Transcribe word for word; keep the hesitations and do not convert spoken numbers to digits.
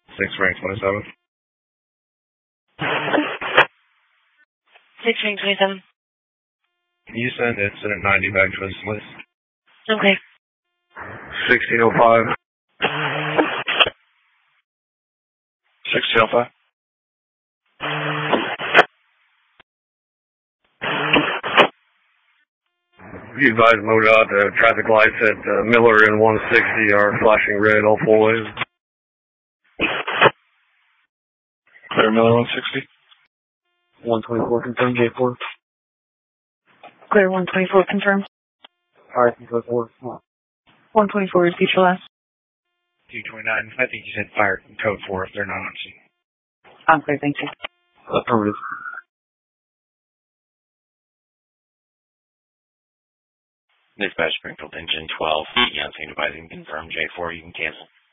six rank twenty-seven. six rank twenty-seven. Can you send incident ninety back to his list? Okay. sixteen oh five. sixteen oh five. You advise MoDOT the traffic lights at uh, Miller and one sixty are flashing red all four ways. Clear Miller one sixty. one twenty-four confirmed, J four. Clear one twenty-four confirmed. Fire from code four. one twenty-four, repeat your last. two twenty-nine, I think you said fire from code four if they're not on scene. I'm clear, thank you. Affirmative. Dispatch Springfield Engine twelve, on scene advising confirmed, J four, you can cancel.